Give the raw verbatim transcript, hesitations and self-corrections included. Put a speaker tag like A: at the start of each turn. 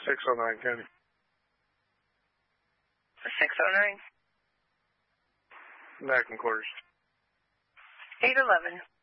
A: six oh nine, Kenny.
B: six oh nine.
A: Back in quarters.
B: eight eleven.